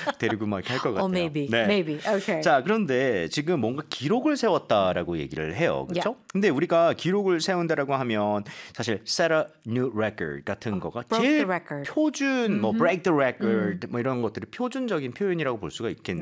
데리고 막 이렇게 할 것 같아요. Oh, maybe. 네. Maybe. Okay. 자, 그런데 지금 뭔가 기록을 세웠다라고 얘기를 해요. 그렇죠? Yeah. 근데 우리가 기록을 세운다라고 하면 사실 set a new record 같은 거가 broke 제일 the record. 표준 뭐 break the record 뭐 이런 것들이 표준적인 표현이라고 볼 수가 있겠는데